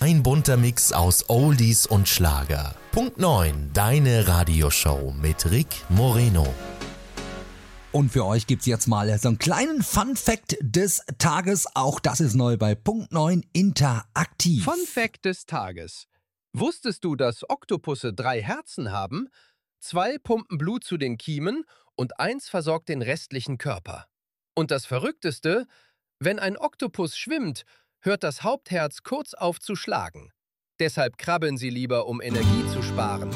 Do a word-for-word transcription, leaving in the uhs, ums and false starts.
Ein bunter Mix aus Oldies und Schlager. Punkt neun, deine Radioshow mit Rick Moreno. Und für euch gibt's jetzt mal so einen kleinen Fun-Fact des Tages. Auch das ist neu bei Punkt neun Interaktiv. Fun-Fact des Tages. Wusstest du, dass Oktopusse drei Herzen haben? Zwei pumpen Blut zu den Kiemen und eins versorgt den restlichen Körper. Und das Verrückteste: Wenn ein Oktopus schwimmt, hört das Hauptherz kurz auf zu schlagen. Deshalb krabbeln sie lieber, um Energie zu sparen.